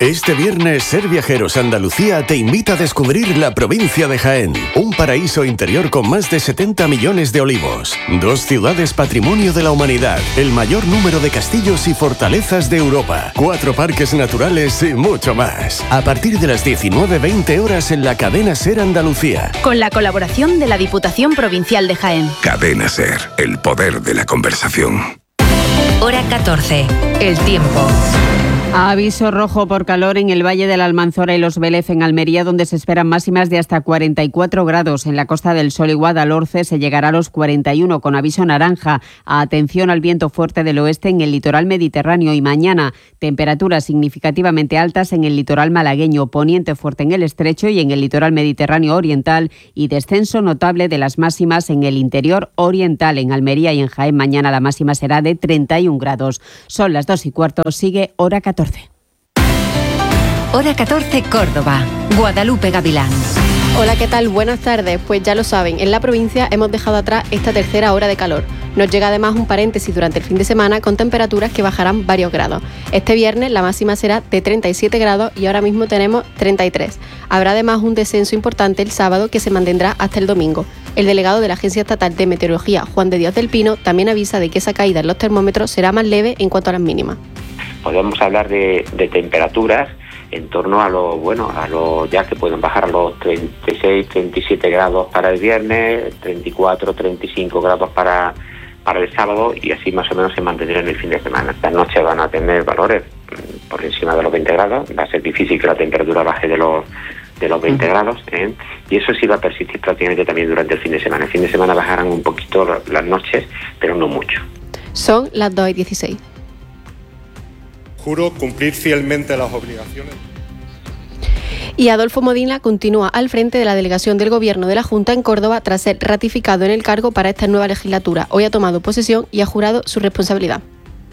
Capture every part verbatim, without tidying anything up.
Este viernes, Ser Viajeros Andalucía te invita a descubrir la provincia de Jaén, un paraíso interior con más de setenta millones de olivos, dos ciudades patrimonio de la humanidad, el mayor número de castillos y fortalezas de Europa, cuatro parques naturales y mucho más. A partir de las diecinueve veinte horas en la cadena Ser Andalucía. Con la colaboración de la Diputación Provincial de Jaén. Cadena Ser, el poder de la conversación. Hora catorce, el tiempo. Aviso rojo por calor en el Valle de la Almanzora y Los Vélez en Almería, donde se esperan máximas de hasta cuarenta y cuatro grados. En la Costa del Sol y Guadalhorce se llegará a los cuarenta y uno, con aviso naranja. Atención al viento fuerte del oeste en el litoral mediterráneo. Y mañana, temperaturas significativamente altas en el litoral malagueño, poniente fuerte en el estrecho y en el litoral mediterráneo oriental, y descenso notable de las máximas en el interior oriental. En Almería y en Jaén mañana la máxima será de treinta y un grados. Son las dos y cuarto, sigue Hora catorce. Hora catorce, Córdoba. Guadalupe Gavilán. Hola, ¿qué tal? Buenas tardes. Pues ya lo saben, en la provincia hemos dejado atrás esta tercera hora de calor. Nos llega además un paréntesis durante el fin de semana con temperaturas que bajarán varios grados. Este viernes la máxima será de treinta y siete grados y ahora mismo tenemos treinta y tres. Habrá además un descenso importante el sábado que se mantendrá hasta el domingo. El delegado de la Agencia Estatal de Meteorología, Juan de Dios del Pino, también avisa de que esa caída en los termómetros será más leve en cuanto a las mínimas. Podemos hablar de, de temperaturas en torno a los, bueno, a los ya que pueden bajar a los treinta y seis, treinta y siete grados para el viernes, treinta y cuatro, treinta y cinco grados para, para el sábado, y así más o menos se mantendrá en el fin de semana. Las noches van a tener valores por encima de los veinte grados, va a ser difícil que la temperatura baje de los de los veinte grados, ¿eh? Y eso sí va a persistir prácticamente también durante el fin de semana. El fin de semana bajarán un poquito las noches, pero no mucho. Son las dos y dieciséis. Juro cumplir fielmente las obligaciones. Y Adolfo Modina continúa al frente de la delegación del Gobierno de la Junta en Córdoba tras ser ratificado en el cargo para esta nueva legislatura. Hoy ha tomado posesión y ha jurado su responsabilidad.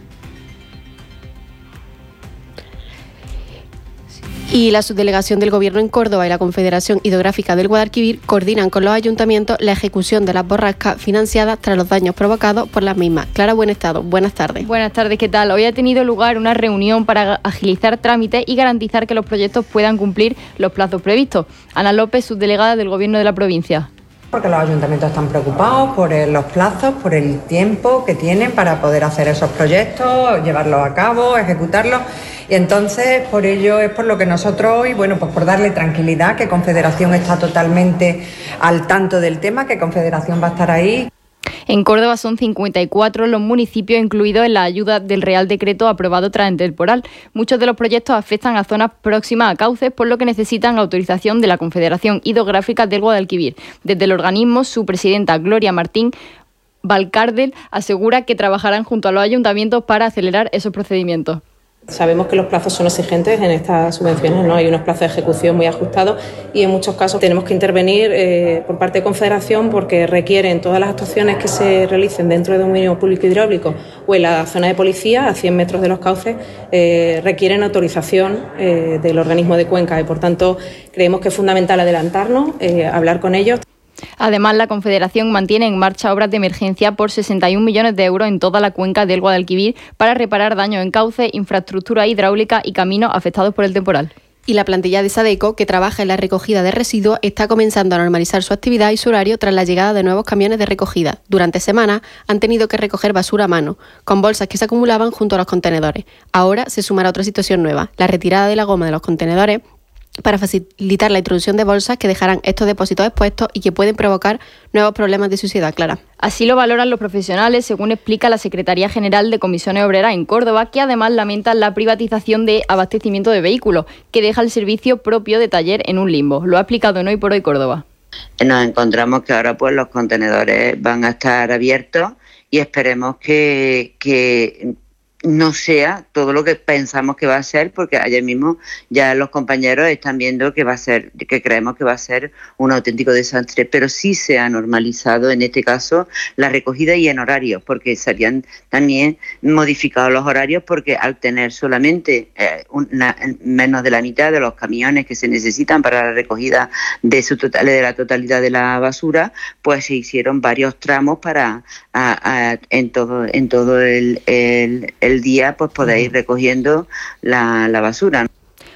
Y la subdelegación del Gobierno en Córdoba y la Confederación Hidrográfica del Guadalquivir coordinan con los ayuntamientos la ejecución de las borrascas financiadas tras los daños provocados por las mismas. Clara Buenestado, buenas tardes. Buenas tardes, ¿qué tal? Hoy ha tenido lugar una reunión para agilizar trámites y garantizar que los proyectos puedan cumplir los plazos previstos. Ana López, subdelegada del Gobierno de la provincia. Porque los ayuntamientos están preocupados por los plazos, por el tiempo que tienen para poder hacer esos proyectos, llevarlos a cabo, ejecutarlos. Y entonces, por ello es por lo que nosotros hoy, bueno, pues por darle tranquilidad, que Confederación está totalmente al tanto del tema, que Confederación va a estar ahí. En Córdoba son cincuenta y cuatro los municipios incluidos en la ayuda del Real Decreto aprobado tras el temporal. Muchos de los proyectos afectan a zonas próximas a cauces, por lo que necesitan autorización de la Confederación Hidrográfica del Guadalquivir. Desde el organismo, su presidenta Gloria Martín Valcardel asegura que trabajarán junto a los ayuntamientos para acelerar esos procedimientos. Sabemos que los plazos son exigentes en estas subvenciones, ¿no? Hay unos plazos de ejecución muy ajustados y en muchos casos tenemos que intervenir eh, por parte de Confederación porque requieren todas las actuaciones que se realicen dentro de dominio público hidráulico o en la zona de policía a cien metros de los cauces eh, requieren autorización eh, del organismo de cuenca y por tanto creemos que es fundamental adelantarnos, eh, hablar con ellos. Además, la Confederación mantiene en marcha obras de emergencia por sesenta y un millones de euros en toda la cuenca del Guadalquivir para reparar daños en cauces, infraestructura hidráulica y caminos afectados por el temporal. Y la plantilla de SADECO, que trabaja en la recogida de residuos, está comenzando a normalizar su actividad y su horario tras la llegada de nuevos camiones de recogida. Durante semanas han tenido que recoger basura a mano, con bolsas que se acumulaban junto a los contenedores. Ahora se sumará otra situación nueva, la retirada de la goma de los contenedores, para facilitar la introducción de bolsas que dejarán estos depósitos expuestos y que pueden provocar nuevos problemas de suciedad, Clara. Así lo valoran los profesionales, según explica la Secretaría General de Comisiones Obreras en Córdoba, que además lamenta la privatización de abastecimiento de vehículos, que deja el servicio propio de taller en un limbo. Lo ha explicado en Hoy por Hoy Córdoba. Nos encontramos que ahora pues los contenedores van a estar abiertos y esperemos que... que no sea todo lo que pensamos que va a ser, porque ayer mismo ya los compañeros están viendo que va a ser, que creemos que va a ser un auténtico desastre, pero sí se ha normalizado en este caso la recogida y en horarios, porque se habían también modificado los horarios, porque al tener solamente eh, una, menos de la mitad de los camiones que se necesitan para la recogida de su total, de la totalidad de la basura, pues se hicieron varios tramos para a, a, en todo en todo el, el, el el día pues podéis ir recogiendo la, la basura.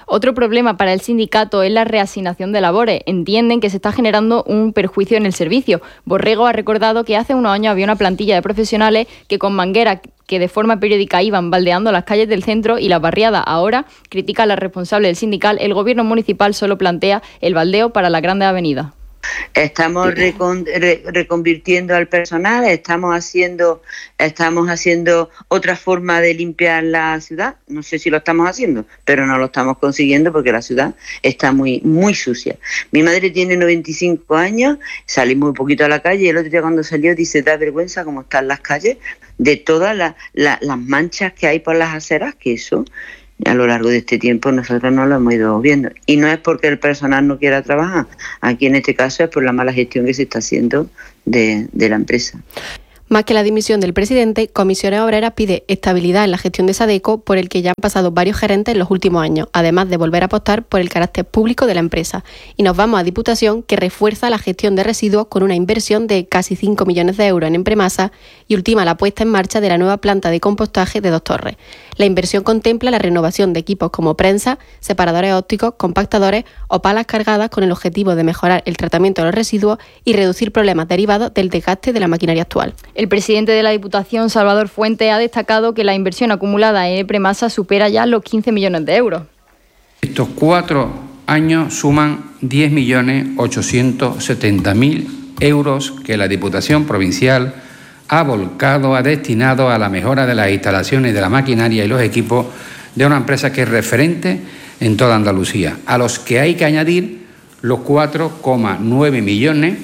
Otro problema para el sindicato es la reasignación de labores. Entienden que se está generando un perjuicio en el servicio. Borrego ha recordado que hace unos años había una plantilla de profesionales que con mangueras que de forma periódica iban baldeando las calles del centro y las barriadas. Ahora, critica la responsable del sindical, el gobierno municipal solo plantea el baldeo para las grandes avenidas. Estamos recon, re, reconvirtiendo al personal, estamos haciendo, estamos haciendo otra forma de limpiar la ciudad. No sé si lo estamos haciendo, pero no lo estamos consiguiendo porque la ciudad está muy, muy sucia. Mi madre tiene noventa y cinco años, salí muy poquito a la calle y el otro día cuando salió dice, da vergüenza cómo están las calles, de todas la, la, las manchas que hay por las aceras, que eso a lo largo de este tiempo nosotros no lo hemos ido viendo. Y no es porque el personal no quiera trabajar, aquí en este caso es por la mala gestión que se está haciendo de, de la empresa. Más que la dimisión del presidente, Comisiones Obreras pide estabilidad en la gestión de Sadeco, por el que ya han pasado varios gerentes en los últimos años, además de volver a apostar por el carácter público de la empresa. Y nos vamos a Diputación, que refuerza la gestión de residuos con una inversión de casi cinco millones de euros en Empremasa y ultima la puesta en marcha de la nueva planta de compostaje de Dos Torres. La inversión contempla la renovación de equipos como prensa, separadores ópticos, compactadores o palas cargadas con el objetivo de mejorar el tratamiento de los residuos y reducir problemas derivados del desgaste de la maquinaria actual. El presidente de la Diputación, Salvador Fuentes, ha destacado que la inversión acumulada en Empremasa supera ya los quince millones de euros. Estos cuatro años suman diez millones ochocientos setenta mil euros que la Diputación Provincial ha volcado, ha destinado a la mejora de las instalaciones de la maquinaria y los equipos de una empresa que es referente en toda Andalucía, a los que hay que añadir los cuatro coma nueve millones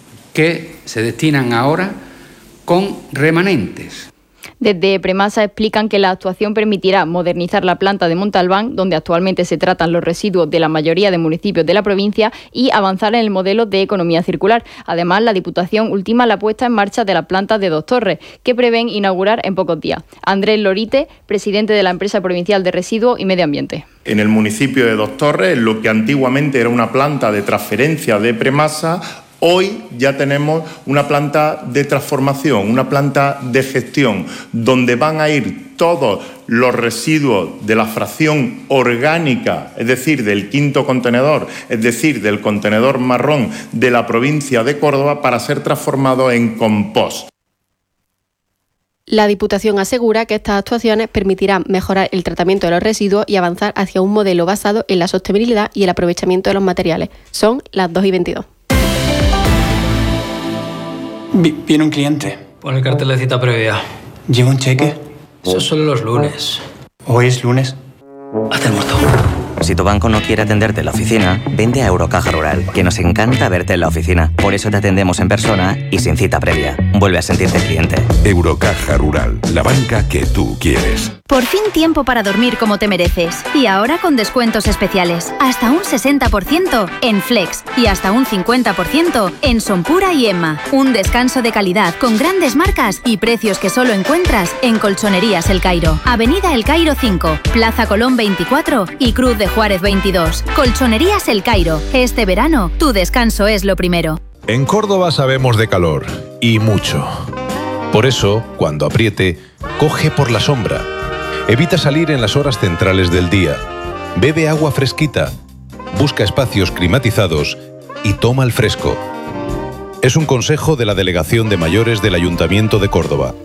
que se destinan ahora con remanentes. Desde Empremasa explican que la actuación permitirá modernizar la planta de Montalbán, donde actualmente se tratan los residuos de la mayoría de municipios de la provincia, y avanzar en el modelo de economía circular. Además, la Diputación ultima la puesta en marcha de la planta de Dos Torres, que prevén inaugurar en pocos días. Andrés Lorite, presidente de la Empresa Provincial de Residuos y Medio Ambiente. En el municipio de Dos Torres, lo que antiguamente era una planta de transferencia de Empremasa, hoy ya tenemos una planta de transformación, una planta de gestión, donde van a ir todos los residuos de la fracción orgánica, es decir, del quinto contenedor, es decir, del contenedor marrón de la provincia de Córdoba, para ser transformados en compost. La Diputación asegura que estas actuaciones permitirán mejorar el tratamiento de los residuos y avanzar hacia un modelo basado en la sostenibilidad y el aprovechamiento de los materiales. Son las dos y veintidós. Viene un cliente. Pon el cartel de cita previa. ¿Lleva un cheque? Eso solo los lunes. ¿Hoy es lunes? Haz el muerto. Si tu banco no quiere atenderte en la oficina, vente a Eurocaja Rural, que nos encanta verte en la oficina. Por eso te atendemos en persona y sin cita previa. Vuelve a sentirte cliente. Eurocaja Rural, la banca que tú quieres. Por fin tiempo para dormir como te mereces. Y ahora con descuentos especiales. Hasta un sesenta por ciento en Flex y hasta un cincuenta por ciento en Sonpura y Emma. Un descanso de calidad con grandes marcas y precios que solo encuentras en Colchonerías El Cairo. Avenida El Cairo cinco, Plaza Colón veinticuatro y Cruz de Juárez veintidós. Colchonerías El Cairo. Este verano, tu descanso es lo primero. En Córdoba sabemos de calor, y mucho. Por eso, cuando apriete, coge por la sombra. Evita salir en las horas centrales del día. Bebe agua fresquita. Busca espacios climatizados y toma el fresco. Es un consejo de la Delegación de Mayores del Ayuntamiento de Córdoba.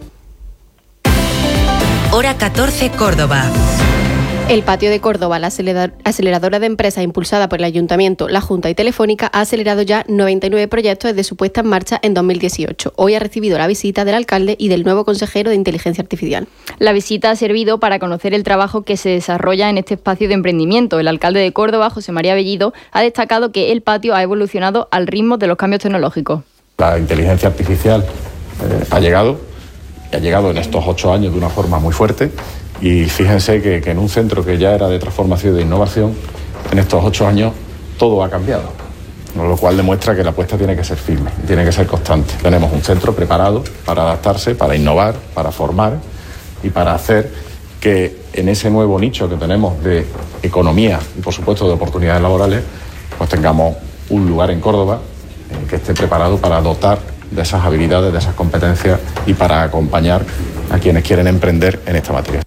Hora catorce, Córdoba. El Patio de Córdoba, la aceleradora de empresas impulsada por el Ayuntamiento, la Junta y Telefónica, ha acelerado ya noventa y nueve proyectos desde su puesta en marcha en dos mil dieciocho. Hoy ha recibido la visita del alcalde y del nuevo consejero de Inteligencia Artificial. La visita ha servido para conocer el trabajo que se desarrolla en este espacio de emprendimiento. El alcalde de Córdoba, José María Bellido, ha destacado que el patio ha evolucionado al ritmo de los cambios tecnológicos. La inteligencia artificial eh, ha llegado, y ha llegado en estos ocho años de una forma muy fuerte. Y fíjense que, que en un centro que ya era de transformación y de innovación, en estos ocho años todo ha cambiado, lo cual demuestra que la apuesta tiene que ser firme, tiene que ser constante. Tenemos un centro preparado para adaptarse, para innovar, para formar y para hacer que en ese nuevo nicho que tenemos de economía y por supuesto de oportunidades laborales, pues tengamos un lugar en Córdoba eh, que esté preparado para dotar de esas habilidades, de esas competencias y para acompañar a quienes quieren emprender en esta materia.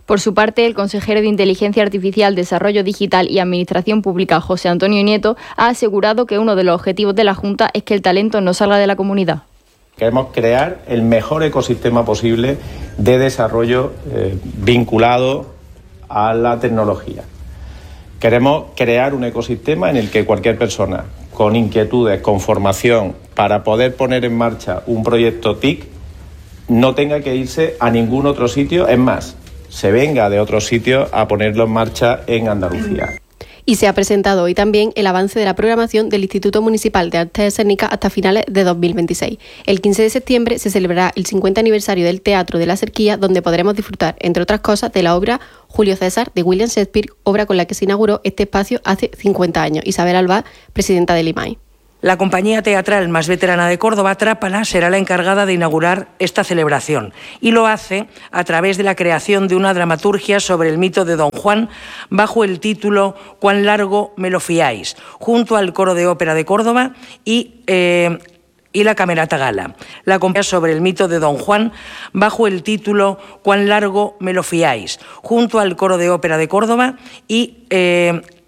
Por su parte, el consejero de Inteligencia Artificial, Desarrollo Digital y Administración Pública, José Antonio Nieto, ha asegurado que uno de los objetivos de la Junta es que el talento no salga de la comunidad. Queremos crear el mejor ecosistema posible de desarrollo eh, vinculado a la tecnología. Queremos crear un ecosistema en el que cualquier persona con inquietudes, con formación, para poder poner en marcha un proyecto T I C, no tenga que irse a ningún otro sitio, es más, se venga de otro sitio a ponerlo en marcha en Andalucía. Y se ha presentado hoy también el avance de la programación del Instituto Municipal de Artes Escénicas hasta finales de dos mil veintiséis. El quince de septiembre se celebrará el cincuenta aniversario del Teatro de la Cerquilla, donde podremos disfrutar, entre otras cosas, de la obra Julio César de William Shakespeare, obra con la que se inauguró este espacio hace cincuenta años. Isabel Alba, presidenta del I M A I. La compañía teatral más veterana de Córdoba, Trápana, será la encargada de inaugurar esta celebración y lo hace a través de la creación de una dramaturgia sobre el mito de Don Juan bajo el título «Cuán largo me lo fiáis», junto al Coro de Ópera de Córdoba y... Eh, y la Camerata Gala. La compañía sobre el mito de Don Juan bajo el título «Cuán largo me lo fiáis», junto al Coro de Ópera de Córdoba y... Eh,